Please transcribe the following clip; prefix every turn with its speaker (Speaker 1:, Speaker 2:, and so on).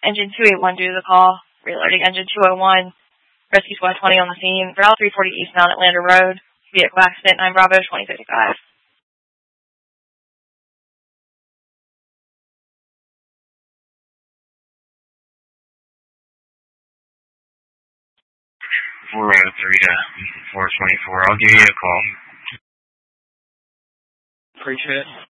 Speaker 1: Engine 281 due to the call. Reloading Engine 201. Rescue Squad 20 on the scene. Route 340 eastbound Atlanta Road. Vehicle accident 9 Bravo 2055.
Speaker 2: Four 3 to 424. I'll give you a call.
Speaker 3: Appreciate it.